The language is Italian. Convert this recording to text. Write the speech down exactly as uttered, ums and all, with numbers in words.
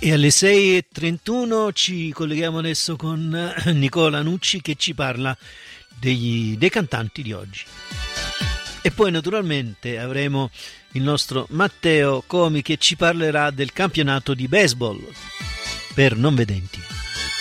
E alle sei e trentuno ci colleghiamo adesso con Nicola Nucci che ci parla degli, dei cantanti di oggi. E poi naturalmente avremo il nostro Matteo Comi che ci parlerà del campionato di baseball per non vedenti.